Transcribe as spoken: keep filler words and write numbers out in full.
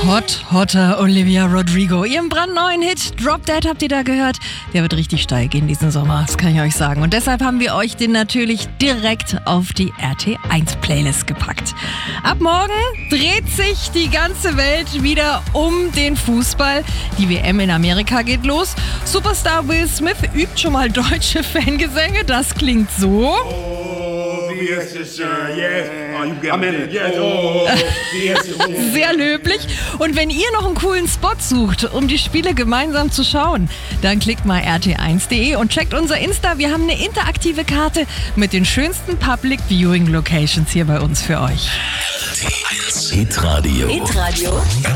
Hot, hotter Olivia Rodrigo. Ihren brandneuen Hit Drop Dead habt ihr da gehört? Der wird richtig steil gehen diesen Sommer, das kann ich euch sagen. Und deshalb haben wir euch den natürlich direkt auf die R T eins Playlist gepackt. Ab morgen dreht sich die ganze Welt wieder um den Fußball. Die W M in Amerika geht los. Superstar Will Smith übt schon mal deutsche Fangesänge. Das klingt so. Sehr löblich. Und wenn ihr noch einen coolen Spot sucht, um die Spiele gemeinsam zu schauen, dann klickt mal r t eins punkt d e und checkt unser Insta. Wir haben eine interaktive Karte mit den schönsten Public Viewing Locations hier bei uns für euch. Hitradio. Hitradio.